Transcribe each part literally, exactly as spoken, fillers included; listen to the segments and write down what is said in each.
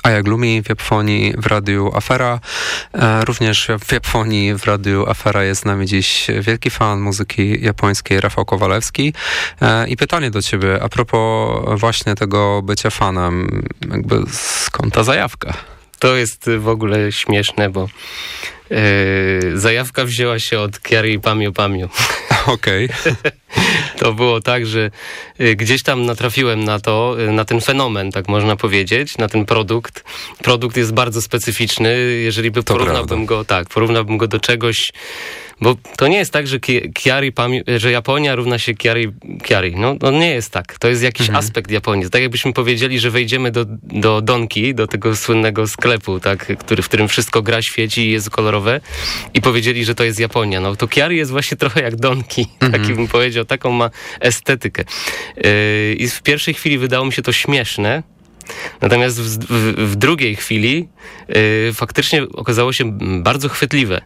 Aja Glumi w Japonii w Radiu Afera. Również w Japonii w Radiu Afera jest z nami dziś wielki fan muzyki japońskiej Rafał Kowalewski. I pytanie do ciebie a propos właśnie tego bycia fanem. Jakby skąd ta zajawka? To jest w ogóle śmieszne, bo Yy, zajawka wzięła się od Chiary Pamiu Pamiu. Okej. Okay. To było tak, że y, gdzieś tam natrafiłem na to, y, na ten fenomen, tak można powiedzieć, na ten produkt. Produkt jest bardzo specyficzny, jeżeli by porównałbym go, tak, porównałbym go do czegoś, bo to nie jest tak, że Chiary Pamiu, że Japonia równa się Chiary, Chiary. No, no nie jest tak. To jest jakiś mhm. aspekt Japonii. Tak jakbyśmy powiedzieli, że wejdziemy do, do Donki, do tego słynnego sklepu, tak, który, w którym wszystko gra, świeci i jest kolorowe i powiedzieli, że to jest Japonia. No to Chiary jest właśnie trochę jak Donki. Mhm. Taki bym powiedział, taką ma estetykę. Yy, I w pierwszej chwili wydało mi się to śmieszne, natomiast w, w, w drugiej chwili yy, faktycznie okazało się bardzo chwytliwe.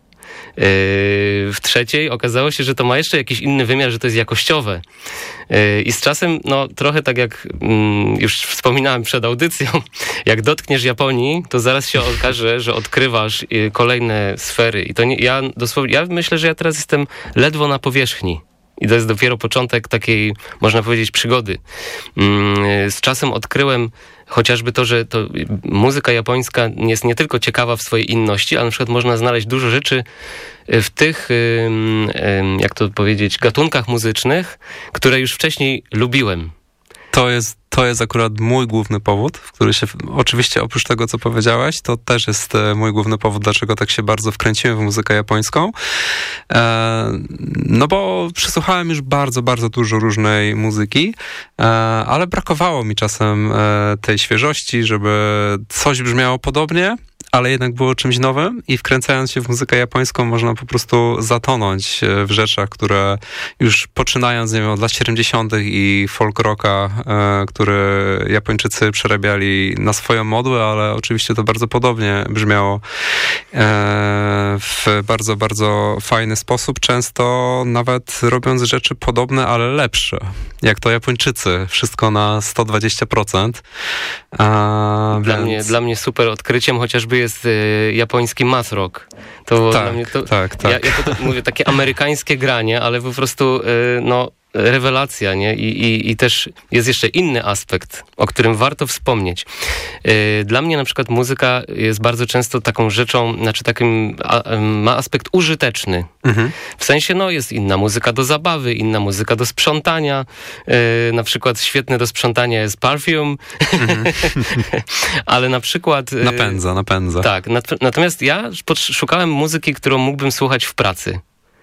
W trzeciej okazało się, że to ma jeszcze jakiś inny wymiar, że to jest jakościowe. I z czasem, no trochę tak jak już wspominałem przed audycją, jak dotkniesz Japonii, to zaraz się okaże, że odkrywasz kolejne sfery. I to nie, ja dosłownie, ja myślę, że ja teraz jestem ledwo na powierzchni. I to jest dopiero początek takiej, można powiedzieć, przygody. Z czasem odkryłem chociażby to, że to muzyka japońska jest nie tylko ciekawa w swojej inności, ale na przykład można znaleźć dużo rzeczy w tych, jak to powiedzieć, gatunkach muzycznych, które już wcześniej lubiłem. To jest, to jest akurat mój główny powód, w który się, oczywiście oprócz tego, co powiedziałeś, to też jest mój główny powód, dlaczego tak się bardzo wkręciłem w muzykę japońską. E, no bo przesłuchałem już bardzo, bardzo dużo różnej muzyki, e, ale brakowało mi czasem e, tej świeżości, żeby coś brzmiało podobnie, ale jednak było czymś nowym i wkręcając się w muzykę japońską można po prostu zatonąć w rzeczach, które już poczynając, nie wiem, od lat siedemdziesiątych i folk rocka, e, który Japończycy przerabiali na swoją modłę, ale oczywiście to bardzo podobnie brzmiało e, w bardzo, bardzo fajny sposób, często nawet robiąc rzeczy podobne, ale lepsze. Jak to Japończycy, wszystko na sto dwadzieścia procent. E, dla, więc... mnie, dla mnie super odkryciem chociażby jest y, japoński math rock. To tak, dla mnie to, tak, tak. Ja, ja to mówię, takie amerykańskie granie, ale po prostu y, no rewelacja, nie? I, i, I też jest jeszcze inny aspekt, o którym warto wspomnieć. Dla mnie na przykład muzyka jest bardzo często taką rzeczą, znaczy takim a, ma aspekt użyteczny. Mhm. W sensie, no jest inna muzyka do zabawy, inna muzyka do sprzątania. Na przykład świetne do sprzątania jest Perfume. Mhm. Ale na przykład... Napędza, napędza. Tak. Nat- natomiast ja szukałem muzyki, którą mógłbym słuchać w pracy.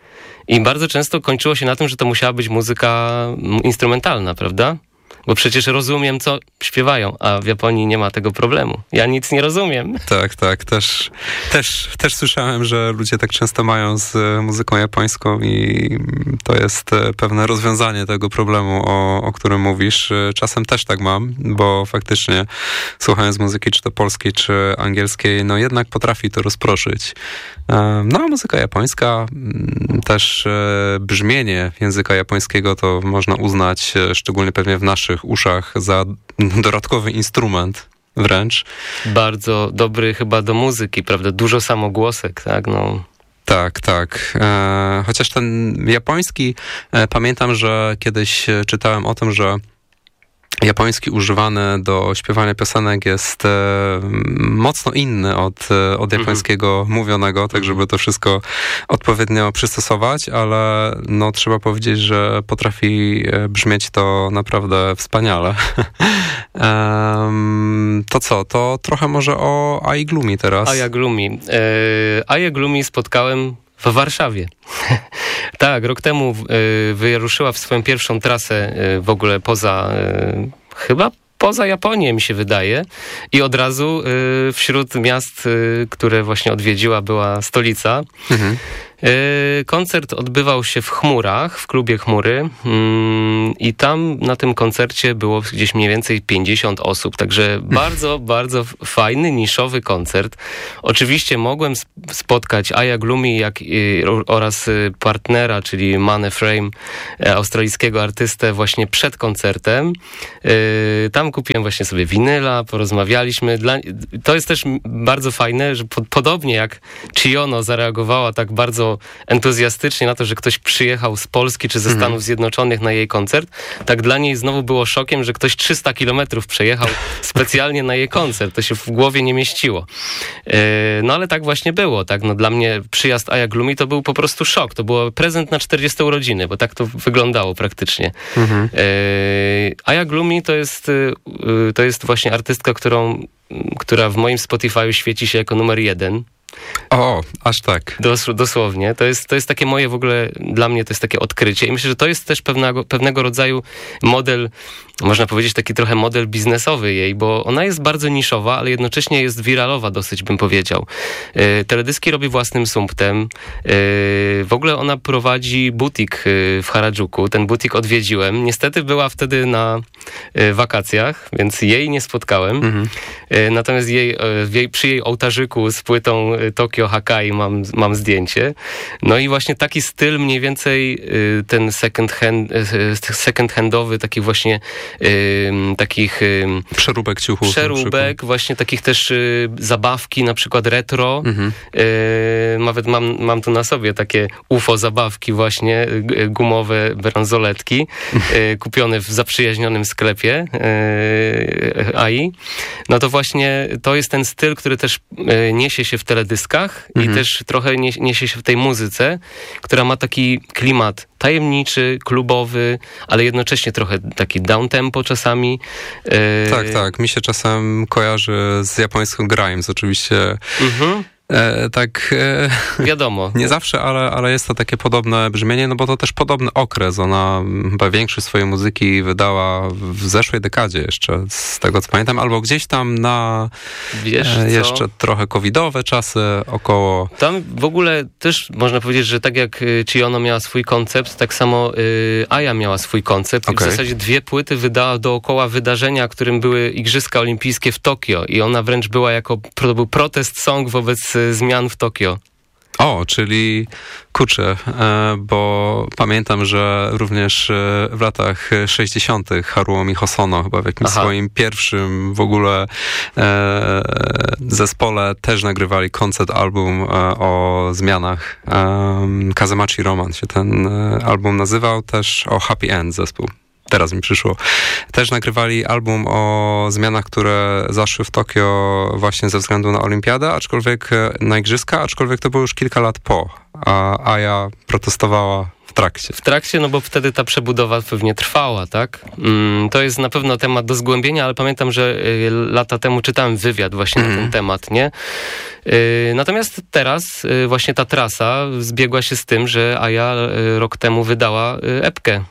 I bardzo często kończyło się na tym, że to musiała być muzyka instrumentalna, prawda? Bo przecież rozumiem, co śpiewają, a w Japonii nie ma tego problemu. Ja nic nie rozumiem. Tak, tak. Też, też, też słyszałem, że ludzie tak często mają z muzyką japońską i to jest pewne rozwiązanie tego problemu, o, o którym mówisz. Czasem też tak mam, bo faktycznie słuchając muzyki, czy to polskiej, czy angielskiej, no jednak potrafi to rozproszyć. No a muzyka japońska, też brzmienie języka japońskiego to można uznać, szczególnie pewnie w naszych uszach, za dodatkowy instrument wręcz. Bardzo dobry chyba do muzyki, prawda? Dużo samogłosek, tak? No. Tak, tak. E, chociaż ten japoński, e, pamiętam, że kiedyś czytałem o tym, że japoński używany do śpiewania piosenek jest e, mocno inny od, od japońskiego mm-hmm. mówionego, tak żeby to wszystko odpowiednio przystosować, ale no trzeba powiedzieć, że potrafi brzmieć to naprawdę wspaniale. um, to co? To trochę może o Ai Glumi teraz. Aja Glumi. E, Aja Glumi spotkałem w Warszawie. Tak, rok temu y, wyruszyła w swoją pierwszą trasę y, w ogóle poza, y, chyba poza Japonię, mi się wydaje. I od razu y, wśród miast, y, które właśnie odwiedziła, była stolica. Mhm. Koncert odbywał się w Chmurach, w klubie Chmury i tam na tym koncercie było gdzieś mniej więcej pięćdziesiąt osób, także bardzo, bardzo fajny, niszowy koncert. Oczywiście mogłem spotkać Aya Gloomy jak, oraz partnera, czyli Mane Frame, australijskiego artystę właśnie przed koncertem. Tam kupiłem właśnie sobie winyla, porozmawialiśmy. Dla, to jest też bardzo fajne, że po, podobnie jak Chiono zareagowała tak bardzo entuzjastycznie na to, że ktoś przyjechał z Polski czy ze Stanów Zjednoczonych na jej koncert, tak dla niej znowu było szokiem, że ktoś trzysta kilometrów przejechał specjalnie na jej koncert. To się w głowie nie mieściło. No ale tak właśnie było. Tak? No, dla mnie przyjazd Aya Gloomy to był po prostu szok. To był prezent na czterdzieste urodziny, bo tak to wyglądało praktycznie. Mhm. Aya Gloomy to jest, to jest właśnie artystka, którą, która w moim Spotify'u świeci się jako numer jeden. O, aż tak. Dos, dosłownie. To jest, to jest takie moje w ogóle, dla mnie to jest takie odkrycie i myślę, że to jest też pewnego, pewnego rodzaju model, można powiedzieć taki trochę model biznesowy jej, bo ona jest bardzo niszowa, ale jednocześnie jest wiralowa dosyć, bym powiedział. Yy, teledyski robi własnym sumptem. Yy, w ogóle ona prowadzi butik yy, w Harajuku. Ten butik odwiedziłem. Niestety była wtedy na yy, wakacjach, więc jej nie spotkałem. Mhm. Yy, natomiast jej, yy, jej, przy jej ołtarzyku z płytą Tokio Hakai mam, mam zdjęcie. No i właśnie taki styl mniej więcej yy, ten second hand, yy, second handowy, taki właśnie Yy, takich yy, przeróbek ciuchów. Przeróbek, właśnie takich też yy, zabawki, na przykład retro. Mhm. Yy, nawet mam, mam tu na sobie takie U F O zabawki właśnie, yy, gumowe bransoletki, yy, kupione w zaprzyjaźnionym sklepie yy, A I. No to właśnie to jest ten styl, który też yy, niesie się w teledyskach mhm. i też trochę nie, niesie się w tej muzyce, która ma taki klimat tajemniczy, klubowy, ale jednocześnie trochę taki downtempo czasami. Tak, tak. Mi się czasem kojarzy z japońską Grimes, oczywiście. Mhm. E, tak. E, Wiadomo. Nie zawsze, ale, ale jest to takie podobne brzmienie, no bo to też podobny okres. Ona chyba większość swojej muzyki wydała w zeszłej dekadzie jeszcze, z tego co pamiętam, albo gdzieś tam na Wiesz e, jeszcze trochę covidowe czasy około. Tam w ogóle też można powiedzieć, że tak jak Chiono miała swój koncept, tak samo y, Aya miała swój koncept. Okay. I w zasadzie dwie płyty wydała dookoła wydarzenia, którym były Igrzyska Olimpijskie w Tokio i ona wręcz była jako, to był protest song wobec zmian w Tokio. O, czyli kurczę, bo pamiętam, że również w latach sześćdziesiątych Haruomi Hosono chyba w jakimś Aha. swoim pierwszym w ogóle zespole też nagrywali koncept album o zmianach. Kazemachi Roman się ten album nazywał, też o Happy End zespół. Teraz mi przyszło. Też nagrywali album o zmianach, które zaszły w Tokio właśnie ze względu na olimpiadę, aczkolwiek na igrzyska, aczkolwiek to było już kilka lat po, a Aya protestowała w trakcie. W trakcie, no bo wtedy ta przebudowa pewnie trwała, tak? To jest na pewno temat do zgłębienia, ale pamiętam, że lata temu czytałem wywiad właśnie mm. na ten temat, nie? Natomiast teraz właśnie ta trasa zbiegła się z tym, że Aya rok temu wydała epkę.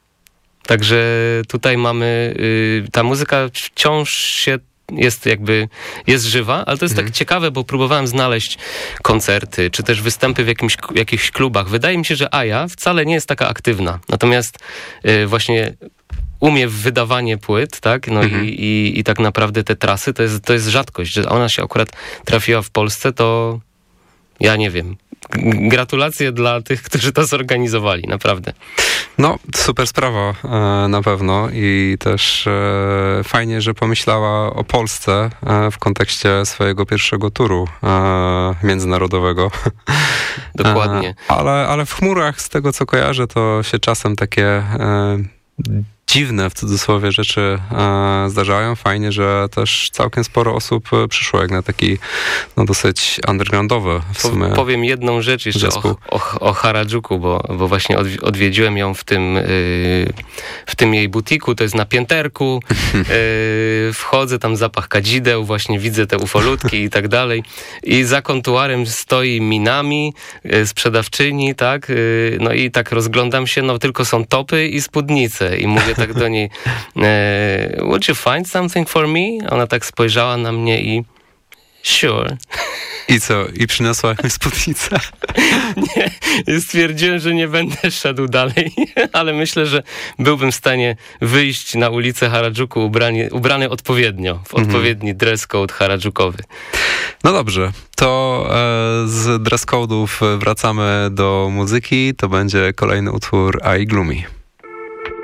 Także tutaj mamy, y, ta muzyka wciąż się jest jakby, jest żywa, ale to jest mhm. tak ciekawe, bo próbowałem znaleźć koncerty, czy też występy w jakimś, jakichś klubach. Wydaje mi się, że Aya wcale nie jest taka aktywna. Natomiast y, właśnie umie w wydawanie płyt, tak? No mhm. i, i, i tak naprawdę te trasy, to jest, to jest rzadkość, że ona się akurat trafiła w Polsce, to ja nie wiem. Gratulacje dla tych, którzy to zorganizowali, naprawdę. No, super sprawa e, na pewno i też e, fajnie, że pomyślała o Polsce e, w kontekście swojego pierwszego turu e, międzynarodowego. Dokładnie. E, ale, ale w chmurach, z tego co kojarzę, to się czasem takie e, dziwne, w cudzysłowie, rzeczy e, zdarzają. Fajnie, że też całkiem sporo osób przyszło, jak na taki no, dosyć undergroundowy w sumie. Powiem jedną rzecz jeszcze o, o, o Harajuku, bo, bo właśnie odwiedziłem ją w tym, yy, w tym jej butiku, to jest na pięterku. Yy, wchodzę, tam zapach kadzideł, właśnie widzę te ufolutki i tak dalej. I za kontuarem stoi Minami, yy, sprzedawczyni, tak? Yy, no i tak rozglądam się, no tylko są topy i spódnice. I mówię tak do niej, would you find something for me? Ona tak spojrzała na mnie i Sure. I co? I przyniosła mi spódnicę? Nie, stwierdziłem, że nie będę szedł dalej, ale myślę, że byłbym w stanie wyjść na ulicę Harajuku ubrany, ubrany odpowiednio, w mhm. odpowiedni dress code harajukowy. No dobrze, to e, z dress code'ów wracamy do muzyki. To będzie kolejny utwór I Gloomy.